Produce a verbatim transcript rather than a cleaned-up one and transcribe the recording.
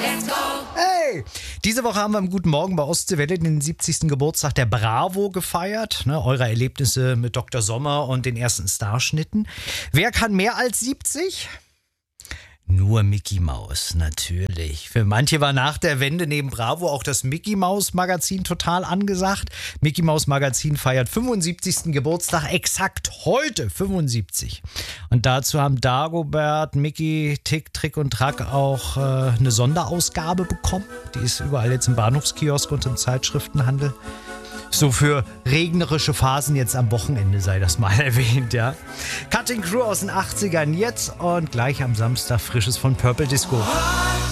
Hey! Diese Woche haben wir im Guten Morgen bei Ostseewelle den siebzigsten Geburtstag der Bravo gefeiert. Ne, eure Erlebnisse mit Doktor Sommer und den ersten Starschnitten. Wer kann mehr als siebzig? Nur Mickey Maus, natürlich. Für manche war nach der Wende neben Bravo auch das Mickey Maus Magazin total angesagt. Mickey Maus Magazin feiert fünfundsiebzigsten Geburtstag, exakt heute, fünfundsiebzig. Und dazu haben Dagobert, Mickey, Tick, Trick und Track auch äh, eine Sonderausgabe bekommen. Die ist überall jetzt im Bahnhofskiosk und im Zeitschriftenhandel. So für regnerische Phasen jetzt am Wochenende sei das mal erwähnt, ja. Cutting Crew aus den achtzigern jetzt und gleich am Samstag Frisches von Purple Disco.